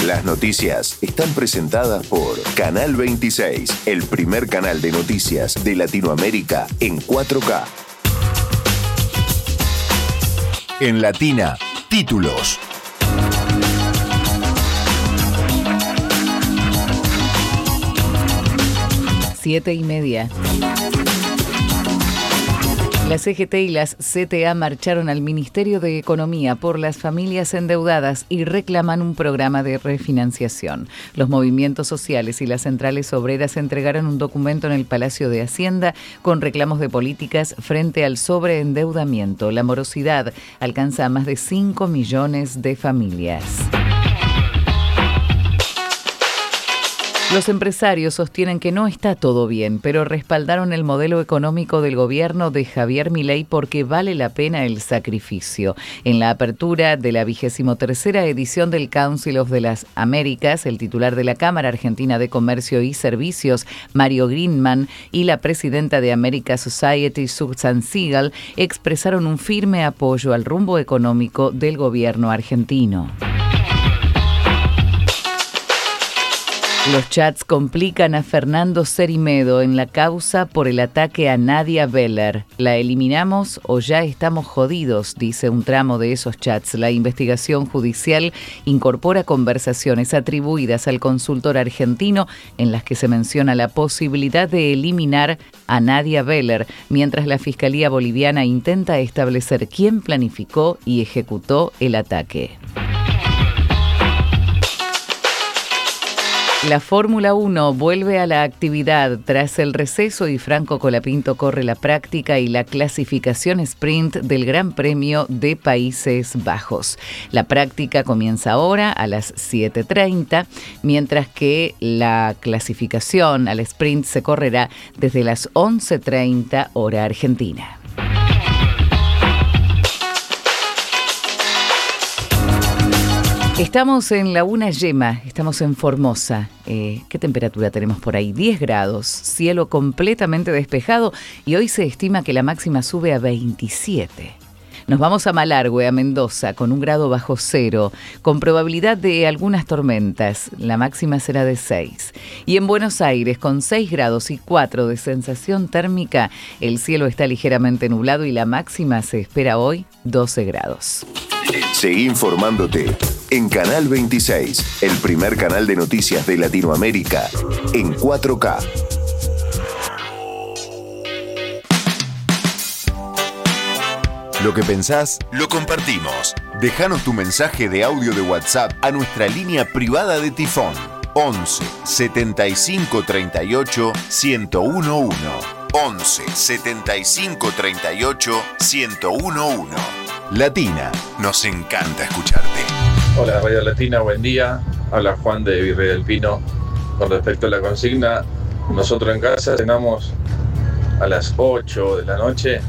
Las noticias están presentadas por Canal 26, el primer canal de noticias de Latinoamérica en 4K. En Latina, títulos. Siete y media. La CGT y las CTA marcharon al Ministerio de Economía por las familias endeudadas y reclaman un programa de refinanciación. Los movimientos sociales y las centrales obreras entregaron un documento en el Palacio de Hacienda con reclamos de políticas frente al sobreendeudamiento. La morosidad alcanza a más de 5 millones de familias. Los empresarios sostienen que no está todo bien, pero respaldaron el modelo económico del gobierno de Javier Milei porque vale la pena el sacrificio. En la apertura de la 23ª edición del Council of the las Américas, el titular de la Cámara Argentina de Comercio y Servicios, Mario Greenman, y la presidenta de America Society, Susan Siegel, expresaron un firme apoyo al rumbo económico del gobierno argentino. Los chats complican a Fernando Cerimedo en la causa por el ataque a Nadia Beller. ¿La eliminamos o ya estamos jodidos?, dice un tramo de esos chats. La investigación judicial incorpora conversaciones atribuidas al consultor argentino en las que se menciona la posibilidad de eliminar a Nadia Beller, mientras la Fiscalía Boliviana intenta establecer quién planificó y ejecutó el ataque. La Fórmula 1 vuelve a la actividad tras el receso y Franco Colapinto corre la práctica y la clasificación sprint del Gran Premio de Países Bajos. La práctica comienza ahora a las 7:30, mientras que la clasificación al sprint se correrá desde las 11:30 hora argentina. Estamos en Laguna Yema, estamos en Formosa. ¿Qué temperatura tenemos por ahí? 10 grados, cielo completamente despejado y hoy se estima que la máxima sube a 27. Nos vamos a Malargüe, a Mendoza, con 1 grado bajo cero, con probabilidad de algunas tormentas. La máxima será de 6. Y en Buenos Aires, con 6 grados y 4 de sensación térmica, el cielo está ligeramente nublado y la máxima se espera hoy 12 grados. Seguí informándote en Canal 26, el primer canal de noticias de Latinoamérica en 4K. Lo que pensás, lo compartimos. Déjanos tu mensaje de audio de WhatsApp a nuestra línea privada de Tifón 11 75 38 1011. 11 75 38 1011. Latina, nos encanta escucharte. Hola Radio Latina, buen día. Habla Juan de Virrey del Pino. Con respecto a la consigna, nosotros en casa cenamos a las 8 de la noche.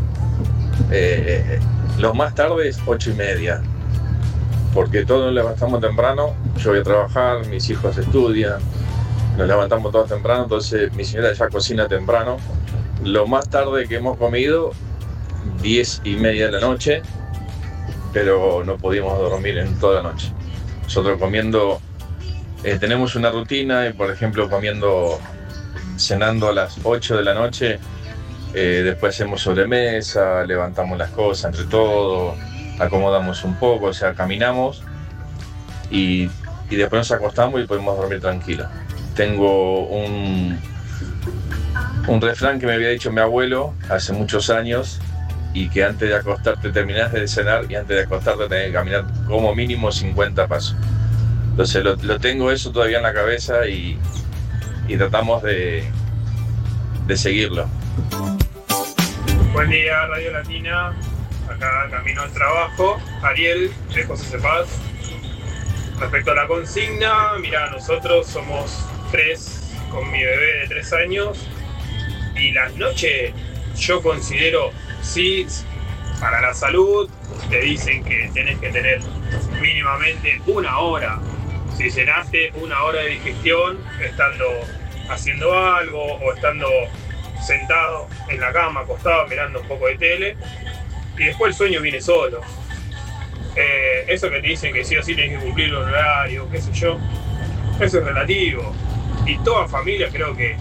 Los más tardes 8:30, porque todos nos levantamos temprano. Yo voy a trabajar, mis hijos estudian, nos levantamos todos temprano, entonces mi señora ya cocina temprano. Lo más tarde que hemos comido 10:30 de la noche, pero no pudimos dormir en toda la noche. Nosotros comiendo, tenemos una rutina, por ejemplo cenando a las 8 de la noche. Después hacemos sobremesa, levantamos las cosas entre todos, acomodamos un poco, o sea, caminamos y después nos acostamos y podemos dormir tranquilos. Tengo un refrán que me había dicho mi abuelo hace muchos años, y que antes de acostarte terminás de cenar y antes de acostarte tenés que caminar como mínimo 50 pasos. Entonces lo tengo eso todavía en la cabeza y tratamos de seguirlo. Buen día, Radio Latina. Acá camino al trabajo. Ariel, de José Cepaz. Respecto a la consigna, mira, nosotros somos 3 con mi bebé de 3 años. Y las noches yo considero, sí, para la salud, te dicen que tenés que tener mínimamente 1 hora. Si cenaste, 1 hora de digestión, estando haciendo algo o estando sentado en la cama, acostado, mirando un poco de tele, y después el sueño viene solo. Eso que te dicen que sí o sí tenés que cumplir un horario, qué sé yo, eso es relativo. Y toda familia creo que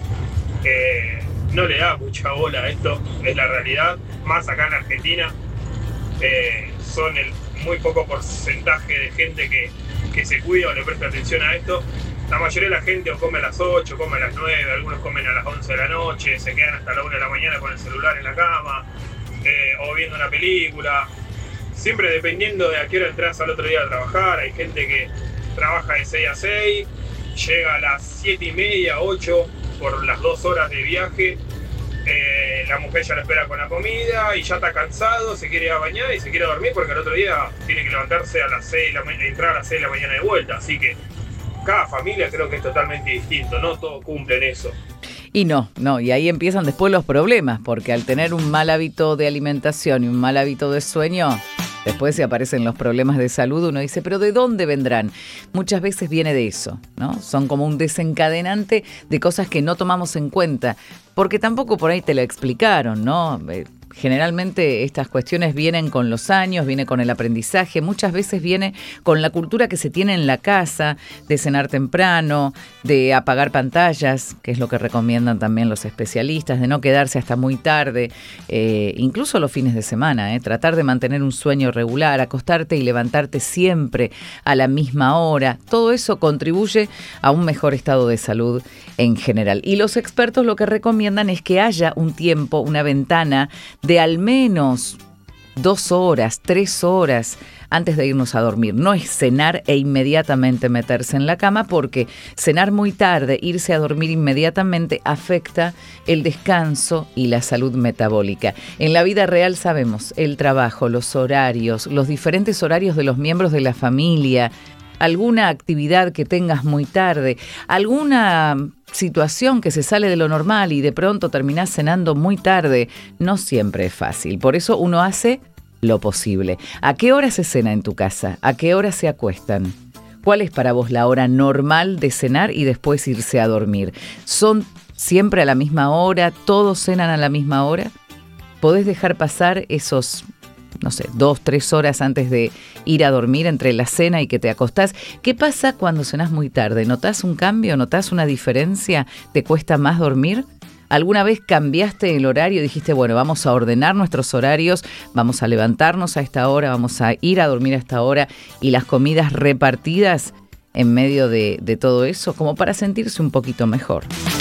no le da mucha bola a esto, es la realidad. Más acá en Argentina, son el muy poco porcentaje de gente que se cuida o le presta atención a esto. La mayoría de la gente o come a las 8, come a las 9, algunos comen a las 11 de la noche, se quedan hasta la 1 de la mañana con el celular en la cama, o viendo una película. Siempre dependiendo de a qué hora entras al otro día a trabajar. Hay gente que trabaja de 6 a 6, llega a las 7 y media, 8 por las 2 horas de viaje. La mujer ya lo espera con la comida y ya está cansado, se quiere ir a bañar y se quiere dormir porque al otro día tiene que levantarse a las 6 de la mañana, entrar a las 6 de la mañana de vuelta. Así que cada familia creo que es totalmente distinto, no todos cumplen eso. Y no, y ahí empiezan después los problemas, porque al tener un mal hábito de alimentación y un mal hábito de sueño, después se aparecen los problemas de salud. Uno dice, ¿pero de dónde vendrán? Muchas veces viene de eso, ¿no? Son como un desencadenante de cosas que no tomamos en cuenta, porque tampoco por ahí te lo explicaron, ¿no? Generalmente estas cuestiones vienen con los años, viene con el aprendizaje, muchas veces viene con la cultura que se tiene en la casa, de cenar temprano, de apagar pantallas, que es lo que recomiendan también los especialistas, de no quedarse hasta muy tarde, incluso los fines de semana, tratar de mantener un sueño regular, acostarte y levantarte siempre a la misma hora. Todo eso contribuye a un mejor estado de salud en general. Y los expertos lo que recomiendan es que haya un tiempo, una ventana de al menos 2 horas, 3 horas antes de irnos a dormir. No es cenar e inmediatamente meterse en la cama, porque cenar muy tarde, irse a dormir inmediatamente afecta el descanso y la salud metabólica. En la vida real sabemos el trabajo, los horarios, los diferentes horarios de los miembros de la familia, alguna actividad que tengas muy tarde, alguna situación que se sale de lo normal y de pronto terminás cenando muy tarde, no siempre es fácil. Por eso uno hace lo posible. ¿A qué hora se cena en tu casa? ¿A qué hora se acuestan? ¿Cuál es para vos la hora normal de cenar y después irse a dormir? ¿Son siempre a la misma hora? ¿Todos cenan a la misma hora? ¿Podés dejar pasar esos 2, 3 horas antes de ir a dormir entre la cena y que te acostás? ¿Qué pasa cuando cenás muy tarde? ¿Notás un cambio? ¿Notás una diferencia? ¿Te cuesta más dormir? ¿Alguna vez cambiaste el horario y dijiste, bueno, vamos a ordenar nuestros horarios, vamos a levantarnos a esta hora, vamos a ir a dormir a esta hora, y las comidas repartidas en medio de todo eso, como para sentirse un poquito mejor?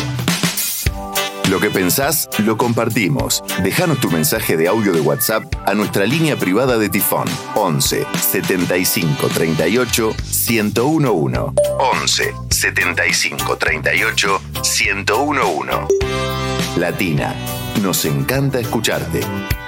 Lo que pensás, lo compartimos. Déjanos tu mensaje de audio de WhatsApp a nuestra línea privada de Tifón. 11 75 38 1011. 11 75 38 1011. Latina, nos encanta escucharte.